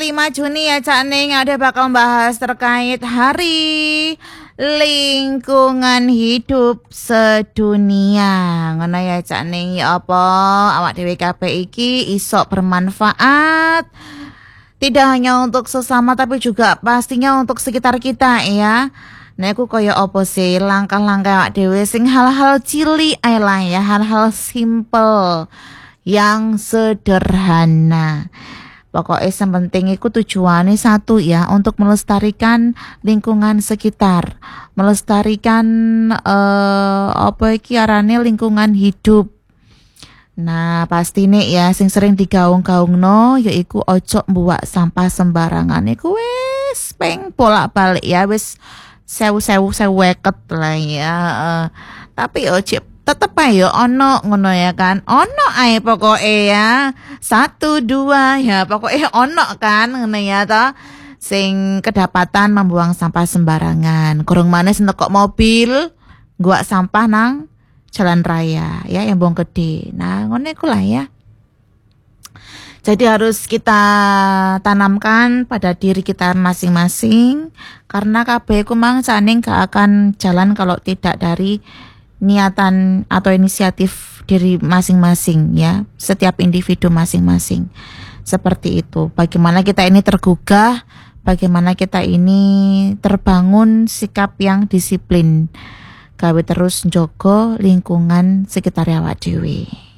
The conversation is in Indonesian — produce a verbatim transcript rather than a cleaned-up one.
lima Juni ya Cak Ning, ada bakal bahas terkait Hari Lingkungan Hidup Sedunia. Ngono ya Cak Ning, ya apa awak dhewe kabeh iki iso bermanfaat tidak hanya untuk sesama tapi juga pastinya untuk sekitar kita ya. Nah aku kaya apa sih langkah-langkah awak dhewe sing hal-hal cilik ae lah ya, hal-hal simple yang sederhana. Pokoknya yang penting itu tujuannya satu ya, untuk melestarikan lingkungan sekitar, melestarikan eh, apa iki arane lingkungan hidup. Nah pasti nih ya sing sering digaung-gaungno yaiku ojo mbuwak sampah sembarangan. Iku wis peng bolak-balik ya, wis sewu-sewu seweket lah ya. Uh, tapi ojo tetep ayo ono ngono ya kan, ono ae pokoknya ya, satu dua ya pokoknya ono kan ngono ya toh, sing kedapatan membuang sampah sembarangan, kurang manis nekok mobil gua sampah nang jalan raya ya yang buang gede. Nah ngono iku lah ya. Jadi harus kita tanamkan pada diri kita masing-masing, karena kabeh ku mang caning gak akan jalan kalau tidak dari niatan atau inisiatif diri masing-masing ya, setiap individu masing-masing. Seperti itu. Bagaimana kita ini tergugah, bagaimana kita ini terbangun sikap yang disiplin. Gawe terus njogo lingkungan sekitar awak dhewe.